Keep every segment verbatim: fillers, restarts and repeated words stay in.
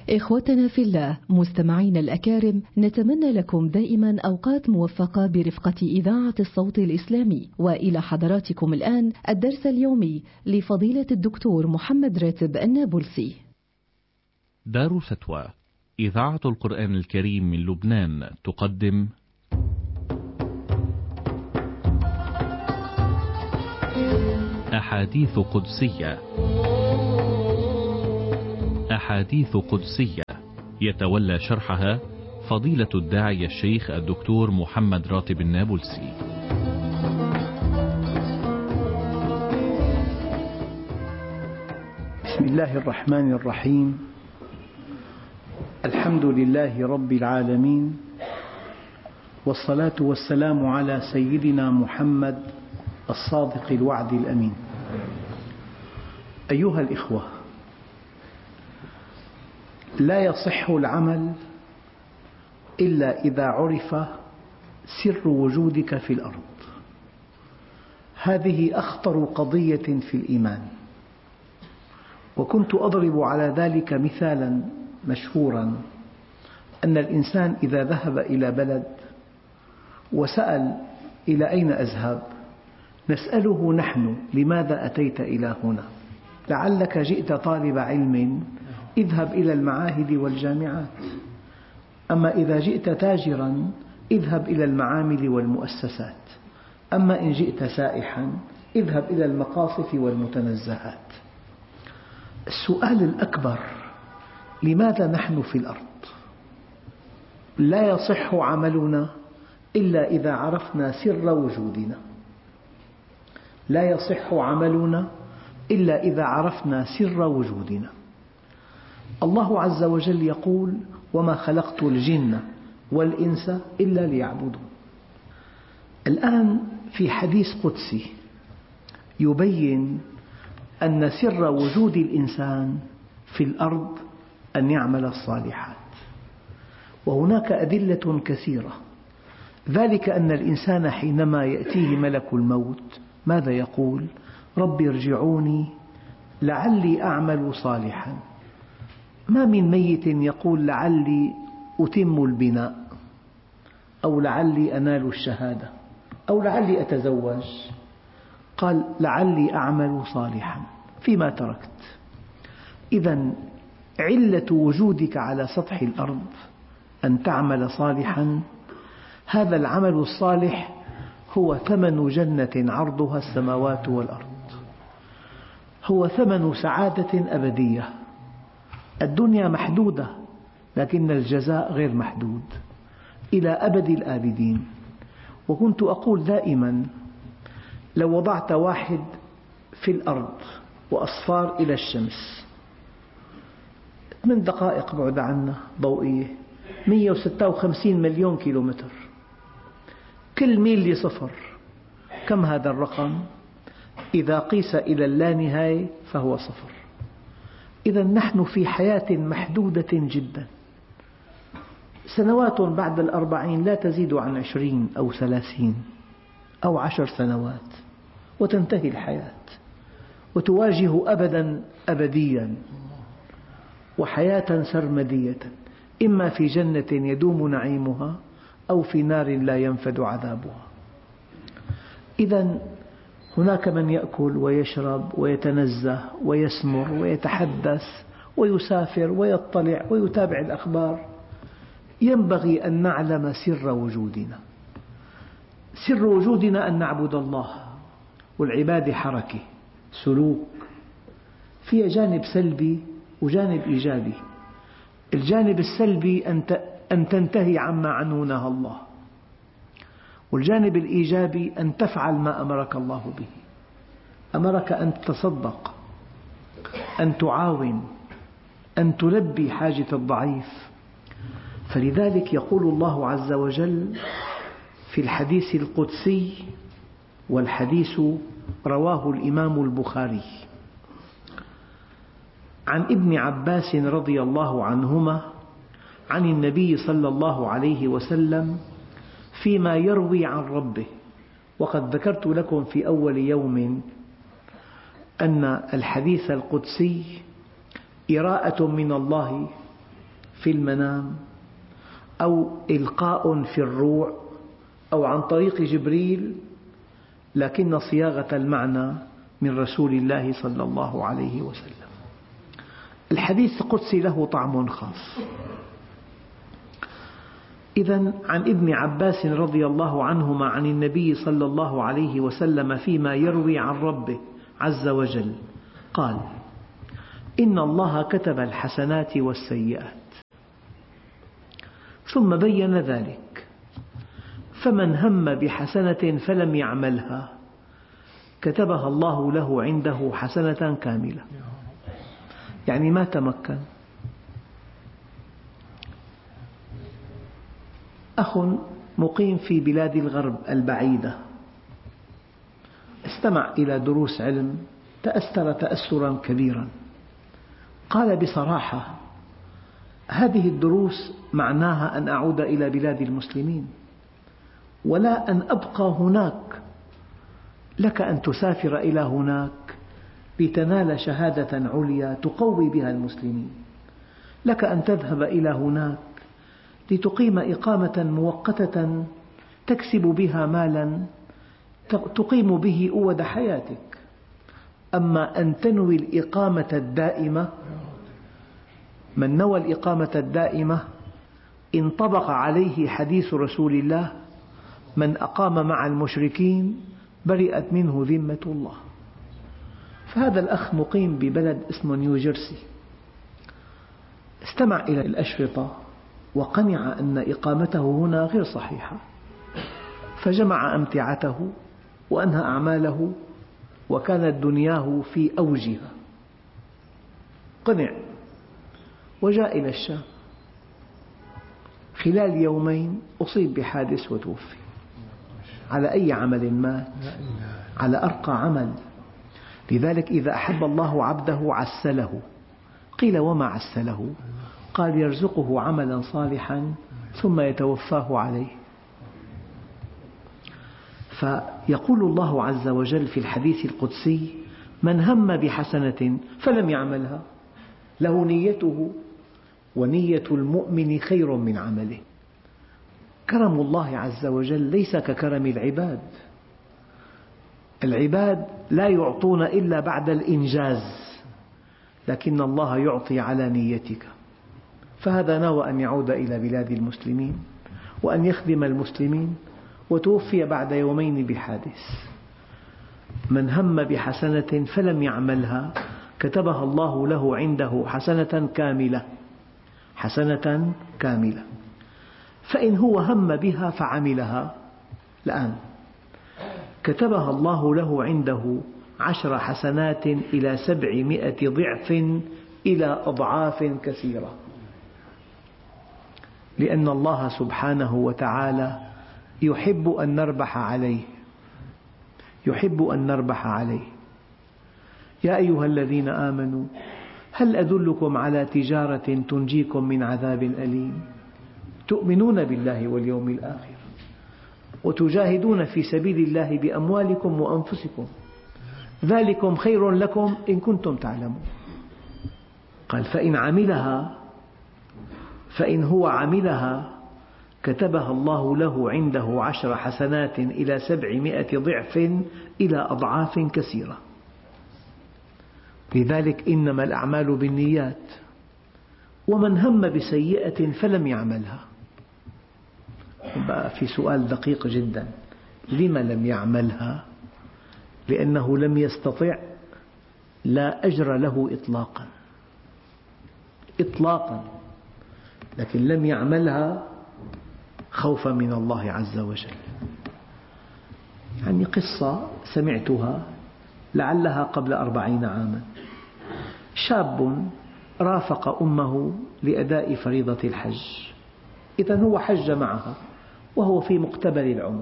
إخوتنا في الله مستمعين الأكارم، نتمنى لكم دائما أوقات موفقة برفقة إذاعة الصوت الإسلامي. وإلى حضراتكم الآن الدرس اليومي لفضيلة الدكتور محمد راتب النابلسي. دار الفتوى إذاعة القرآن الكريم من لبنان تقدم أحاديث قدسية. أحاديث قدسية يتولى شرحها فضيلة الداعية الشيخ الدكتور محمد راتب النابلسي. بسم الله الرحمن الرحيم. الحمد لله رب العالمين، والصلاة والسلام على سيدنا محمد الصادق الوعد الأمين. أيها الإخوة، لا يصح العمل إلا إذا عرف سر وجودك في الأرض. هذه أخطر قضية في الإيمان، وكنت أضرب على ذلك مثالا مشهورا، أن الإنسان إذا ذهب إلى بلد وسأل إلى أين أذهب، نسأله نحن لماذا أتيت إلى هنا؟ لعلك جئت طالب علم، اذهب إلى المعاهد والجامعات. أما إذا جئت تاجرا، اذهب إلى المعامل والمؤسسات. أما إن جئت سائحا، اذهب إلى المقاصف والمتنزهات. السؤال الأكبر: لماذا نحن في الأرض؟ لا يصح عملنا إلا إذا عرفنا سر وجودنا. لا يصح عملنا إلا إذا عرفنا سر وجودنا. الله عز وجل يقول: وما خلقت الجن والإنس إلا ليعبدون. الآن في حديث قدسي يبين أن سر وجود الإنسان في الأرض أن يعمل الصالحات، وهناك أدلة كثيرة. ذلك أن الإنسان حينما يأتيه ملك الموت ماذا يقول؟ رب ارجعوني لعلي أعمل صالحا. ما من ميت يقول لعلي أتم البناء، أو لعلي أنال الشهادة، أو لعلي أتزوج. قال لعلي أعمل صالحا فيما تركت. إذن علة وجودك على سطح الأرض أن تعمل صالحا. هذا العمل الصالح هو ثمن جنة عرضها السماوات والأرض، هو ثمن سعادة أبدية. الدنيا محدودة، لكن الجزاء غير محدود إلى أبد الآبدين. وكنت أقول دائما: لو وضعت واحد في الأرض وأصفار إلى الشمس من دقائق بعد عنا ضوئية مئة وستة وخمسين مليون كيلومتر، كل ميل لصفر. كم هذا الرقم؟ إذا قيس إلى اللانهاية فهو صفر. إذا نحن في حياة محدودة جدا، سنوات بعد الأربعين لا تزيد عن عشرين أو ثلاثين أو عشر سنوات، وتنتهي الحياة وتواجه أبدا أبديا وحياة سرمدية، إما في جنة يدوم نعيمها أو في نار لا ينفد عذابها. إذا هناك من يأكل ويشرب ويتنزه ويسمر ويتحدث ويسافر ويطلع ويتابع الأخبار. ينبغي أن نعلم سر وجودنا. سر وجودنا أن نعبد الله، والعبادة حركة سلوك، فيها جانب سلبي وجانب إيجابي. الجانب السلبي أن تنتهي عما عنه نهى الله، والجانب الإيجابي أن تفعل ما أمرك الله به. أمرك أن تتصدق، أن تعاون، أن تلبي حاجة الضعيف. فلذلك يقول الله عز وجل في الحديث القدسي، والحديث رواه الإمام البخاري عن ابن عباس رضي الله عنهما عن النبي صلى الله عليه وسلم فيما يروي عن ربه. وقد ذكرت لكم في أول يوم أن الحديث القدسي إراءة من الله في المنام أو إلقاء في الروع أو عن طريق جبريل، لكن صياغة المعنى من رسول الله صلى الله عليه وسلم. الحديث القدسي له طعم خاص. إذن عن ابن عباس رضي الله عنهما عن النبي صلى الله عليه وسلم فيما يروي عن ربه عز وجل قال: إن الله كتب الحسنات والسيئات، ثم بين ذلك، فمن هم بحسنة فلم يعملها كتبها الله له عنده حسنة كاملة. يعني ما تمكن. أخ مقيم في بلاد الغرب البعيدة استمع إلى دروس علم، تأثر تأثرا كبيرا، قال بصراحة: هذه الدروس معناها أن أعود إلى بلاد المسلمين ولا أن أبقى هناك. لك أن تسافر إلى هناك لتنال شهادة عليا تقوي بها المسلمين، لك أن تذهب إلى هناك لتقيم إقامة مؤقتة تكسب بها مالا تقيم به أود حياتك. أما أن تنوي الإقامة الدائمة، من نوى الإقامة الدائمة انطبق عليه حديث رسول الله: من أقام مع المشركين برئت منه ذمة الله. فهذا الأخ مقيم ببلد اسمه نيوجيرسي، استمع إلى الأشرطة وقنع أن إقامته هنا غير صحيحة، فجمع أمتعته وأنهى أعماله، وكانت دنياه في أوجها. قنع وجاء إلى الشام، خلال يومين أصيب بحادث وتوفي. على أي عمل مات؟ على أرقى عمل. لذلك إذا أحب الله عبده عسله. قيل: وما عسله؟ قال: يرزقه عملا صالحا ثم يتوفاه عليه. فيقول الله عز وجل في الحديث القدسي: من هم بحسنة فلم يعملها له نيته، ونية المؤمن خير من عمله. كرم الله عز وجل ليس ككرم العباد. العباد لا يعطون إلا بعد الإنجاز، لكن الله يعطي على نيتك. فهذا نوى أن يعود إلى بلاد المسلمين وأن يخدم المسلمين، وتوفي بعد يومين بحادث. من هم بحسنة فلم يعملها كتبها الله له عنده حسنة كاملة، حسنة كاملة. فإن هو هم بها فعملها الآن كتبها الله له عنده عشر حسنات إلى سبعمائة ضعف إلى أضعاف كثيرة، لأن الله سبحانه وتعالى يحب أن نربح عليه، يحب أن نربح عليه. يا أيها الذين آمنوا هل أدلكم على تجارة تنجيكم من عذاب أليم تؤمنون بالله واليوم الآخر وتجاهدون في سبيل الله بأموالكم وأنفسكم ذلكم خير لكم إن كنتم تعلمون. قال: فإن عملها فإن هو عملها كتبها الله له عنده عشر حسنات إلى سبعمائة ضعف إلى أضعاف كثيرة. لذلك إنما الأعمال بالنيات. ومن هم بسيئة فلم يعملها. بقى في سؤال دقيق جدا: لم لم يعملها؟ لأنه لم يستطع، لا أجر له إطلاقا إطلاقا، لكن لم يعملها خوفا من الله عز وجل. يعني قصة سمعتها لعلها قبل أربعين عاما. شاب رافق أمه لأداء فريضة الحج، إذن هو حج معها وهو في مقتبل العمر.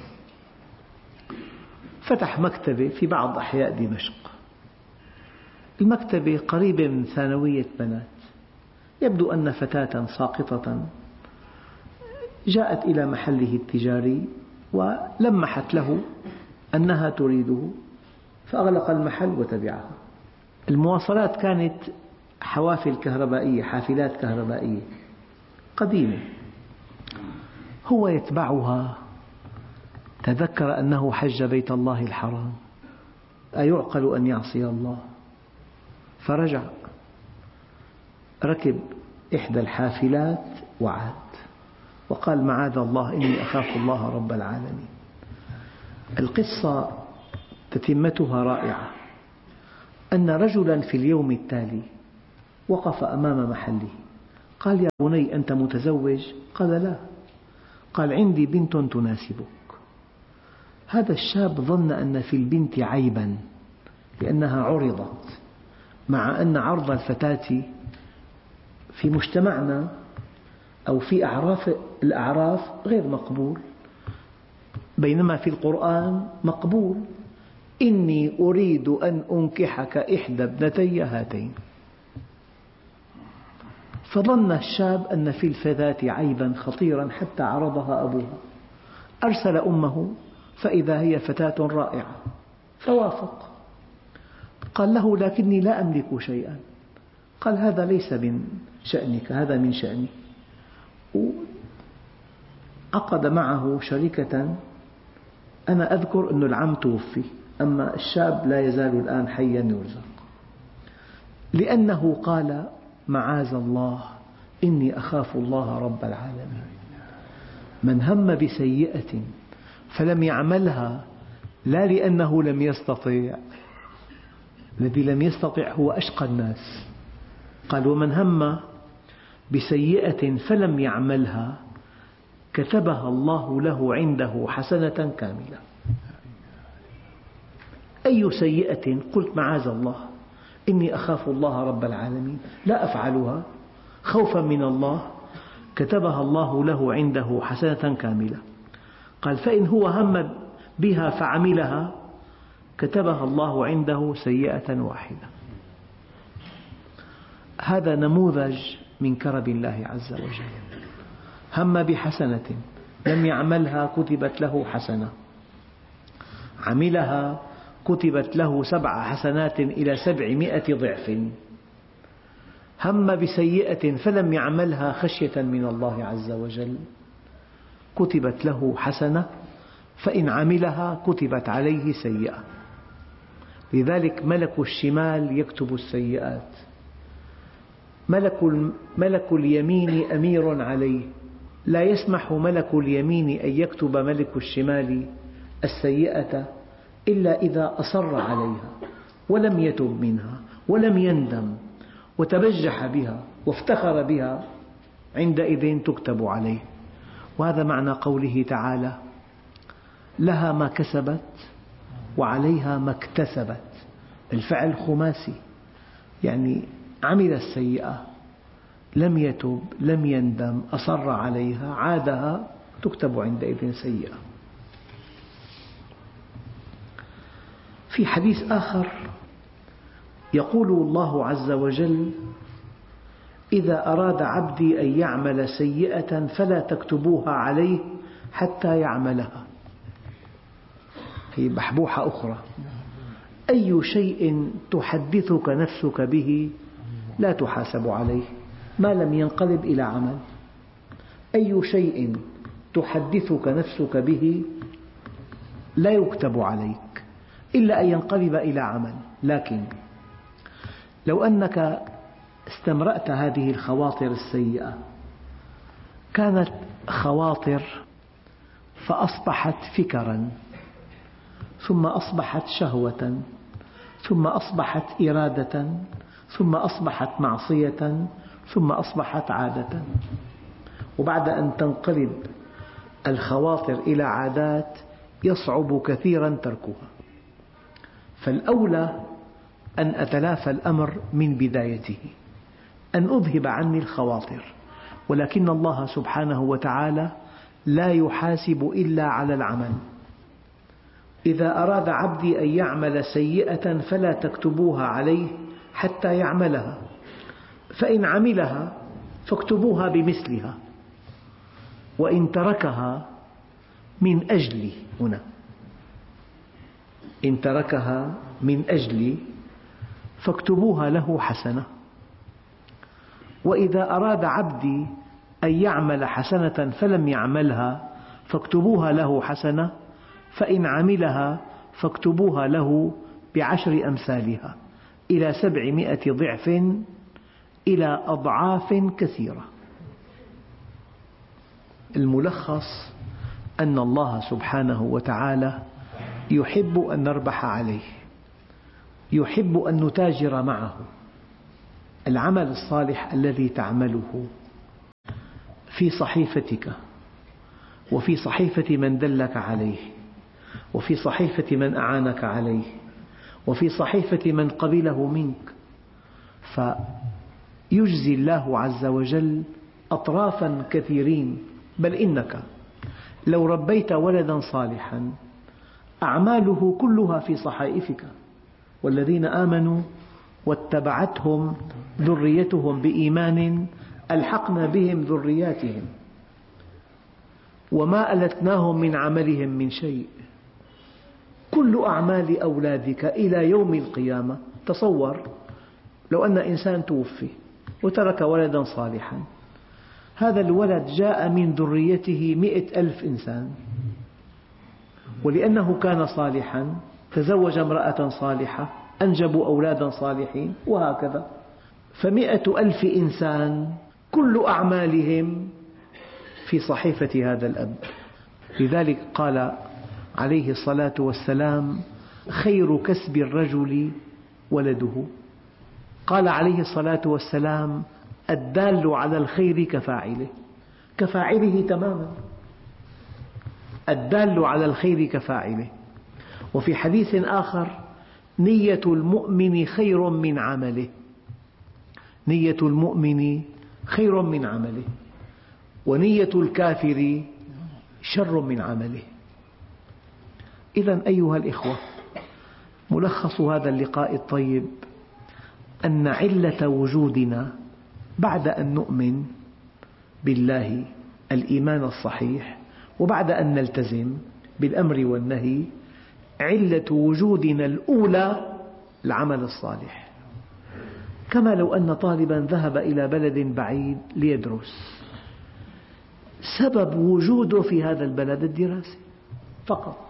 فتح مكتبة في بعض أحياء دمشق. المكتبة قريبة من ثانوية بنات. يبدو أن فتاة ساقطة جاءت إلى محله التجاري ولمحت له أنها تريده، فأغلق المحل وتبعها. المواصلات كانت حوافل كهربائية، حافلات كهربائية قديمة، هو يتبعها تذكر أنه حج بيت الله الحرام، أيعقل أن يعصي الله؟ فرجع ركب إحدى الحافلات وعاد وقال معاذ الله إني أخاف الله رب العالمين. القصة تتمتها رائعة، أن رجلا في اليوم التالي وقف أمام محله، قال يا بني أنت متزوج؟ قال لا. قال عندي بنت تناسبك. هذا الشاب ظن أن في البنت عيبا لأنها عرضت، مع أن عرض الفتاة في مجتمعنا أو في أعراف الأعراف غير مقبول، بينما في القرآن مقبول. إني أريد أن أنكحك إحدى ابنتي هاتين. فظن الشاب أن في الفتاة عيبا خطيرا حتى عرضها أبوها، أرسل أمه فإذا هي فتاة رائعة فوافق. قال له لكني لا أملك شيئا. قال هذا ليس من شأنك، هذا من شأني. عقد معه شركة. أنا أذكر أن العم توفي، أما الشاب لا يزال الآن حيا يرزق، لأنه قال معاذ الله إني أخاف الله رب العالمين. من هم بسيئة فلم يعملها لا لأنه لم يستطع، الذي لم يستطع هو أشقى الناس. قال ومن هم بسيئة فلم يعملها كتبها الله له عنده حسنة كاملة. أي سيئة قلت معاذ الله إني أخاف الله رب العالمين لا أفعلها خوفا من الله، كتبها الله له عنده حسنة كاملة. قال فإن هو هم بها فعملها كتبها الله عنده سيئة واحدة. هذا نموذج من كرم الله عز وجل. هم بحسنة لم يعملها كتبت له حسنة، عملها كتبت له سبع حسنات إلى سبعمائة ضعف. هم بسيئة فلم يعملها خشية من الله عز وجل كتبت له حسنة، فإن عملها كتبت عليه سيئة. لذلك ملك الشمال يكتب السيئات، ملك, ملك اليمين أمير عليه، لا يسمح ملك اليمين أن يكتب ملك الشمال السيئة إلا إذا أصر عليها ولم يتب منها ولم يندم وتبجح بها وافتخر بها، عندئذ تكتب عليه. وهذا معنى قوله تعالى لها ما كسبت وعليها ما اكتسبت. الفعل خماسي، يعني عمل السيئة لم يتب لم يندم أصر عليها عادها تكتب عندئذ سيئة. في حديث آخر يقول الله عز وجل إذا أراد عبدي أن يعمل سيئة فلا تكتبوها عليه حتى يعملها. هي بحبوحة أخرى، أي شيء تحدثك نفسك به لا تحاسب عليه ما لم ينقلب إلى عمل. أي شيء تحدثك نفسك به لا يكتب عليك إلا أن ينقلب إلى عمل. لكن لو أنك استمرأت هذه الخواطر السيئة، كانت خواطر فأصبحت فكرا، ثم أصبحت شهوة، ثم أصبحت إرادة، ثم أصبحت معصية، ثم أصبحت عادة. وبعد أن تنقلب الخواطر إلى عادات يصعب كثيرا تركها. فالأولى أن أتلافى الأمر من بدايته، أن أذهب عني الخواطر. ولكن الله سبحانه وتعالى لا يحاسب إلا على العمل. إذا أراد عبدي أن يعمل سيئة فلا تكتبوها عليه حتى يعملها، فإن عملها فاكتبوها بمثلها، وإن تركها من أجلي، هنا إن تركها من أجلي فاكتبوها له حسنة. وإذا أراد عبدي أن يعمل حسنة فلم يعملها فاكتبوها له حسنة، فإن عملها فاكتبوها له بعشر أمثالها إلى سبعمائة ضعف إلى أضعاف كثيرة. الملخص أن الله سبحانه وتعالى يحب أن نربح عليه، يحب أن نتاجر معه. العمل الصالح الذي تعمله في صحيفتك وفي صحيفة من دلك عليه وفي صحيفة من أعانك عليه وفي صحيفة من قبله منك، فيجزي الله عز وجل أطرافا كثيرين. بل إنك لو ربيت ولدا صالحا أعماله كلها في صحائفك، والذين آمنوا واتبعتهم ذريتهم بإيمان ألحقنا بهم ذرياتهم وما ألتناهم من عملهم من شيء. كل أعمال أولادك إلى يوم القيامة. تصور لو أن إنسان توفي وترك ولدا صالحا، هذا الولد جاء من ذريته مئة ألف إنسان، ولأنه كان صالحا تزوج امرأة صالحة أنجبوا أولادا صالحين، وهكذا. فمئة ألف إنسان كل أعمالهم في صحيفة هذا الأب. لذلك قال عليه الصلاة والسلام: خير كسب الرجل ولده. قال عليه الصلاة والسلام: الدال على الخير كفاعله، كفاعله تماما. الدال على الخير كفاعله. وفي حديث آخر: نية المؤمن خير من عمله، نية المؤمن خير من عمله، ونية الكافر شر من عمله. إذن أيها الإخوة، ملخص هذا اللقاء الطيب أن علة وجودنا بعد أن نؤمن بالله الإيمان الصحيح، وبعد أن نلتزم بالأمر والنهي، علة وجودنا الأولى العمل الصالح. كما لو أن طالبا ذهب إلى بلد بعيد ليدرس، سبب وجوده في هذا البلد الدراسة فقط.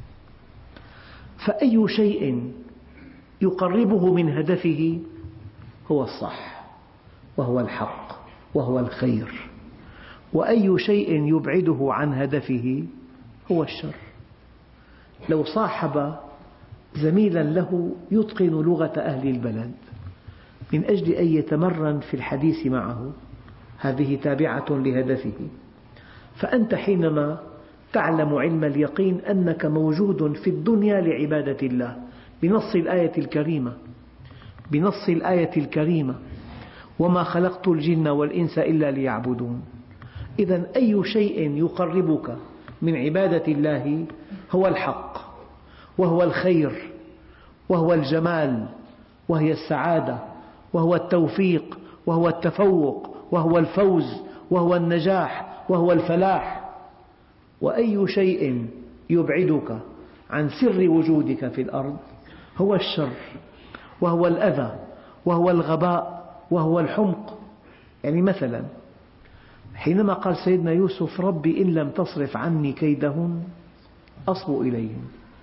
فأي شيء يقربه من هدفه هو الصح وهو الحق وهو الخير، وأي شيء يبعده عن هدفه هو الشر. لو صاحب زميلا له يتقن لغة أهل البلد من أجل أن يتمرن في الحديث معه، هذه تابعة لهدفه. فأنت حينما تعلم علم اليقين أنك موجود في الدنيا لعبادة الله بنص الآية الكريمة، بنص الآية الكريمة: وما خلقت الجن والإنس إلا ليعبدون. إذن أي شيء يقربك من عبادة الله هو الحق وهو الخير وهو الجمال وهي السعادة وهو التوفيق وهو التفوق وهو الفوز وهو النجاح وهو الفلاح. وأي شيء يبعدك عن سر وجودك في الأرض هو الشر وهو الأذى وهو الغباء وهو الحمق. يعني مثلا حينما قال سيدنا يوسف: ربي إن لم تصرف عني كيدهن أصب إليهن،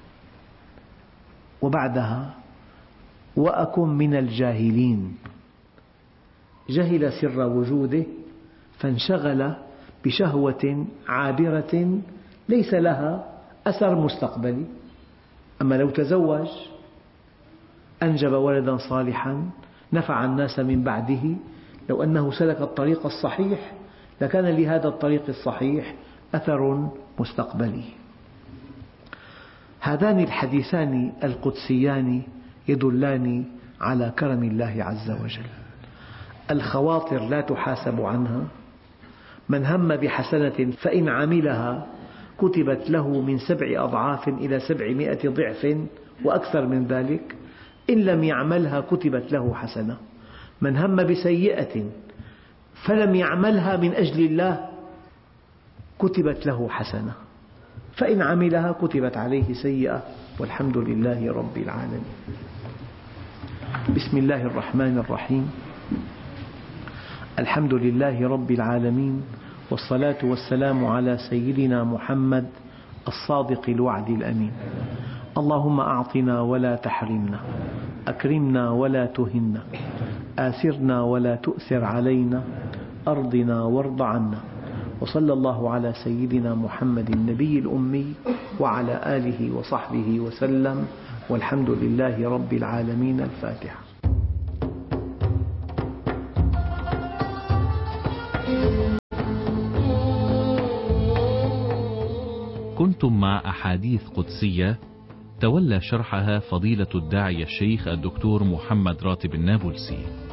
وبعدها: وأكن من الجاهلين. جهل سر وجوده فانشغل بشهوة عابرة ليس لها أثر مستقبلي. أما لو تزوج أنجب ولدا صالحا نفع الناس من بعده، لو أنه سلك الطريق الصحيح لكان لهذا الطريق الصحيح أثر مستقبلي. هذان الحديثان القدسيان يدلان على كرم الله عز وجل. الخواطر لا تحاسب عنها. من هم بحسنة فإن عملها كتبت له من سبع أضعاف إلى سبعمائة ضعف وأكثر من ذلك. إن لم يعملها كتبت له حسنة. من هم بسيئة فلم يعملها من أجل الله كتبت له حسنة، فإن عملها كتبت عليه سيئة، والحمد لله رب العالمين. بسم الله الرحمن الرحيم. الحمد لله رب العالمين، والصلاة والسلام على سيدنا محمد الصادق الوعد الأمين. اللهم أعطنا ولا تحرمنا، أكرمنا ولا تهنا، آثرنا ولا تؤثر علينا، أرضنا وارض عنا. وصلى الله على سيدنا محمد النبي الأمي وعلى آله وصحبه وسلم، والحمد لله رب العالمين. الفاتحة. كنتم مع أحاديث قدسية تولى شرحها فضيلة الداعية الشيخ الدكتور محمد راتب النابلسي.